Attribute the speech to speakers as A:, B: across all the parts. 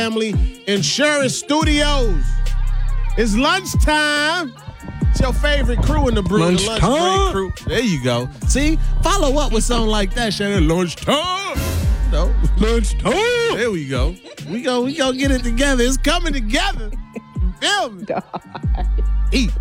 A: Family Insurance Studios. It's lunchtime. It's your favorite crew in the brew.
B: Lunchtime.
A: The lunch break crew. There you go. See? Follow up with something like that, Shannon. Lunchtime. No.
B: Lunchtime.
A: There we go. We gonna get it together. It's coming together. Feel me? Eat.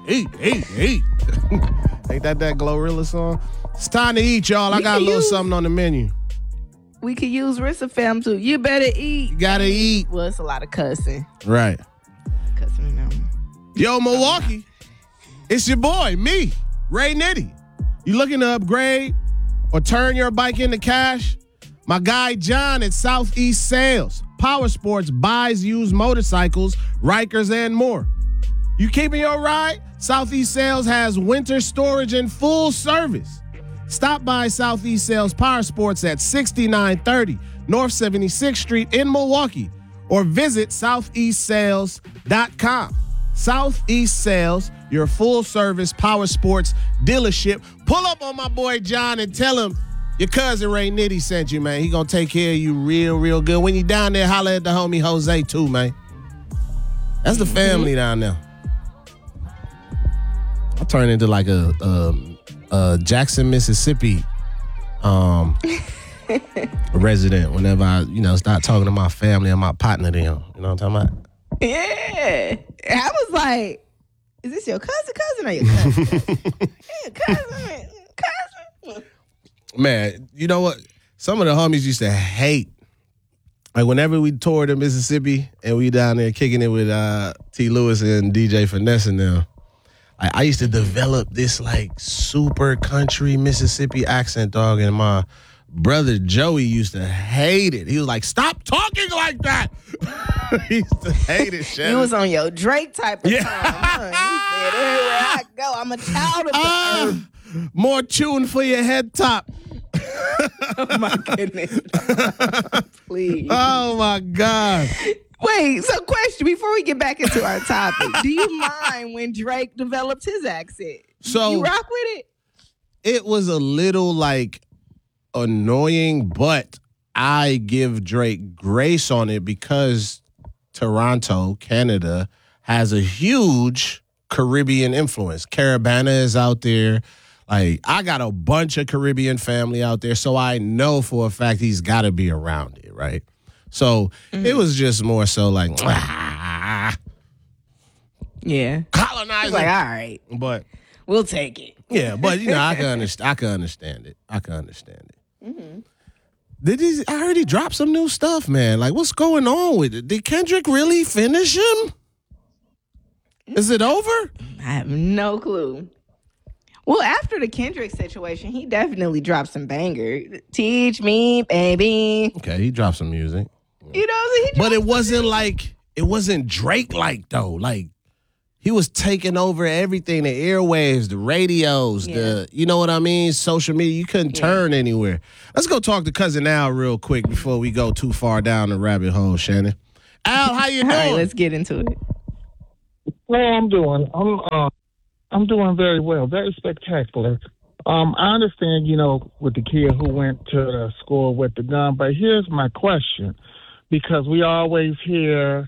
A: Ain't that Glorilla song? It's time to eat, y'all. I got a little something on the menu.
C: We could use Rissafam too. You better eat.
A: You gotta eat.
C: Well, it's a lot of cussing.
A: Right.
C: Cussing now.
A: Yo, Milwaukee. It's your boy, me, Ray Nitty. You looking to upgrade or turn your bike into cash? My guy John at Southeast Sales. Power Sports buys used motorcycles, Rikers, and more. You keeping your ride? Southeast Sales has winter storage and full service. Stop by Southeast Sales Power Sports at 6930 North 76th Street in Milwaukee or visit southeastsales.com. Southeast Sales, your full-service power sports dealership. Pull up on my boy John and tell him your cousin Ray Nitty sent you, man. He gonna take care of you real good. When you down there, holler at the homie Jose too, man. That's the family down there. I turn into like a Jackson, Mississippi resident whenever I, start talking to my family and my partner them. You know what I'm talking about?
C: Yeah. I was like, is this your cousin or your cousin? Yeah, cousin.
A: Man, you know what? Some of the homies used to hate. Like whenever we toured in Mississippi and we down there kicking it with T. Lewis and DJ Finesse and them, I used to develop this like super country Mississippi accent, dog, and my brother Joey used to hate it. He was like, "Stop talking like that." He used to hate it, Shannon.
C: You was on your Drake type of time, huh? You said, everywhere I go, I'm a child of the earth.
A: More tune for your head top.
C: Oh, my goodness. Please.
A: Oh, my God.
C: Wait, so question before we get back into our topic. Do you mind when Drake developed his accent?
A: So
C: you rock with it?
A: It was a little like annoying, but I give Drake grace on it because Toronto, Canada, has a huge Caribbean influence. Caribana is out there. Like, I got a bunch of Caribbean family out there, so I know for a fact he's got to be around it, right? So it was just more so like,
C: yeah,
A: colonizing.
C: Like, all right,
A: but
C: we'll take it.
A: Yeah, but I can understand. I can understand it. Mm-hmm. I heard he dropped some new stuff, man. Like, what's going on with it? Did Kendrick really finish him? Is it over?
C: I have no clue. Well, after the Kendrick situation, he definitely dropped some banger. Teach me, baby.
A: Okay, he dropped some music.
C: You know,
A: but it wasn't Drake-like, though. Like, he was taking over everything, the airwaves, the radios, you know what I mean? Social media. You couldn't turn anywhere. Let's go talk to Cousin Al real quick before we go too far down the rabbit hole, Shannon. Al, how you doing?
C: All right, let's get into it.
D: Well, I'm doing very well, very spectacular. I understand, with the kid who went to the school with the gun, but here's my question, because we always hear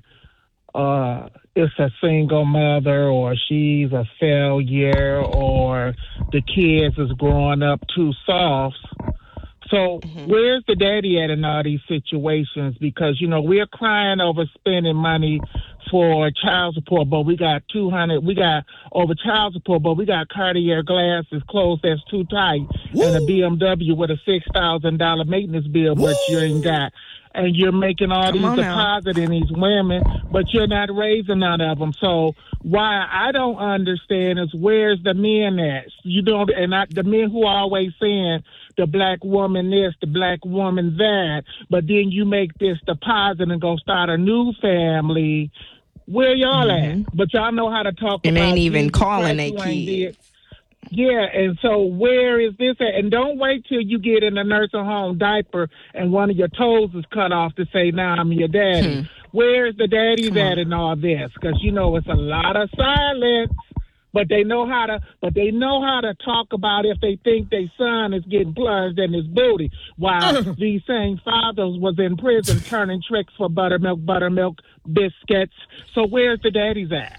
D: it's a single mother or she's a failure or the kids is growing up too soft. So where's the daddy at in all these situations? Because, we're crying over spending money for child support, but we got over child support, but we got Cartier glasses, clothes that's too tight, and a BMW with a $6,000 maintenance bill, but you ain't got. And you're making all these deposits in these women, but you're not raising none of them. So why I don't understand is where's the men at? The men who are always saying the black woman this, the black woman that, but then you make this deposit and go start a new family. Where y'all at? But y'all know how to talk
C: and
D: about
C: ain't even
D: Jesus
C: calling
D: Christ,
C: their kids.
D: Yeah, and so where is this at? And don't wait till you get in a nursing home diaper and one of your toes is cut off to say, now I'm your daddy. Where is the daddy's at in all this? Because, it's a lot of silence. But they know how to talk about if they think their son is getting plunged in his booty, while these same fathers was in prison turning tricks for buttermilk biscuits. So where's the daddies at?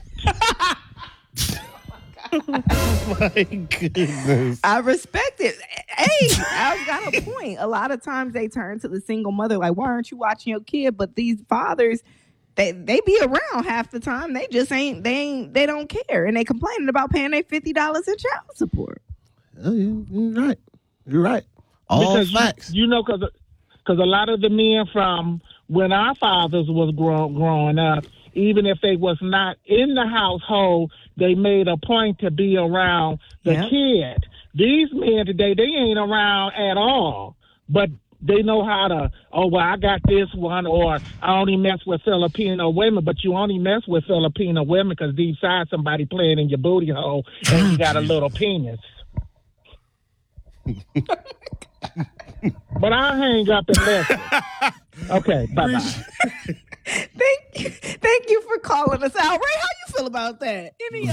A: Oh my goodness.
C: I respect it. Hey, I've got a point. A lot of times they turn to the single mother, like, why aren't you watching your kid? But these fathers, they be around half the time. They just they don't care. And they complaining about paying their $50 in child support.
A: Oh, you're right. You're right. All
D: because
A: facts.
D: Because a lot of the men from when our fathers was growing up, even if they was not in the household, they made a point to be around the kid. These men today, they ain't around at all, but they know how to, I got this one, or I only mess with Filipino women, but you only mess with Filipino women because deep inside somebody playing in your booty hole and you got a little penis. But I'll hang up and listen. Okay, bye-bye.
C: Thank you for calling us out. Ray, how you feel about that? Any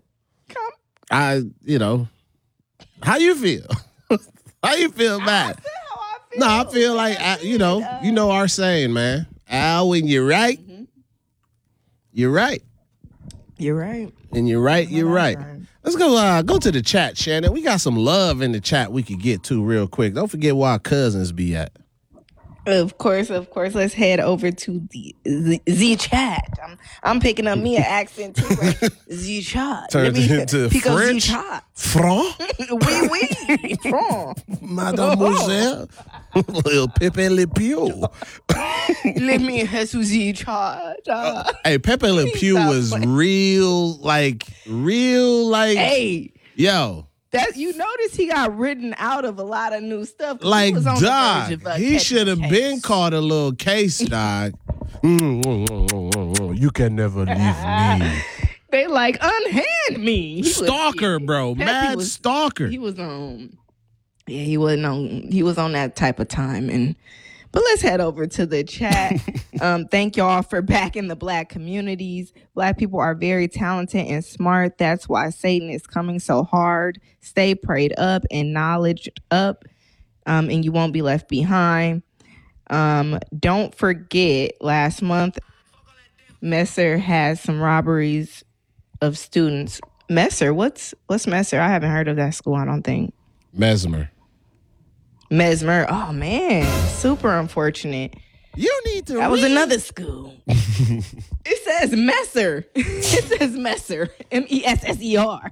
A: how you feel? How you feel about it?
C: How I feel.
A: No, I feel like you know our saying, man. Al, when you're right, you're right.
C: You're right.
A: And you're right, you're right. Let's go to the chat, Shannon. We got some love in the chat we could get to real quick. Don't forget where our cousins be at.
C: Of course. Let's head over to the chat. I'm picking up me an accent too, right? The chat.
A: Turned into French. Franc.
C: Oui, franc.
A: Mademoiselle. Pepe Le Pew.
C: Let me head to the chat.
A: Hey, Pepe Le Pew was real.
C: Hey.
A: Yo.
C: That you notice he got written out of a lot of new stuff.
A: Like, dog, he should have been caught a little case, dog. You can never leave me.
C: They like, unhand me.
A: Stalker, bro. Mad stalker.
C: He was on. Yeah, he was on that type of time. But let's head over to the chat. Thank y'all for backing the Black communities. Black people are very talented and smart. That's why Satan is coming so hard. Stay prayed up and knowledged up, and you won't be left behind. Don't forget, last month, Messer had some robberies of students. Messer? What's Messer? I haven't heard of that school, I don't think.
A: Mesmer.
C: Oh, man. Super unfortunate.
A: You need to
C: That was another school. It says Messer. It says Messer. Messer.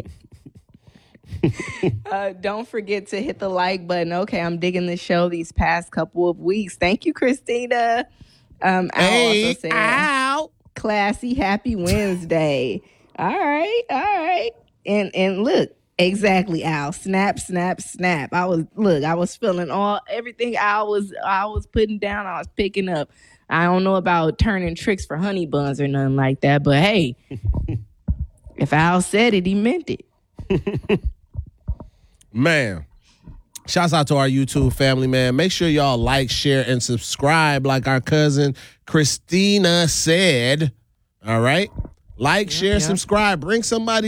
C: Don't forget to hit the like button. Okay, I'm digging the show these past couple of weeks. Thank you, Christina.
A: Hey,
C: also said, classy, happy Wednesday. All right. And look. Exactly, Al. Snap. I was feeling everything I was putting down, I was picking up. I don't know about turning tricks for honey buns or nothing like that, but hey, if Al said it, he meant it.
A: Man, shouts out to our YouTube family, man. Make sure y'all like, share, and subscribe like our cousin Christina said. All right? Like, share, subscribe. Bring somebody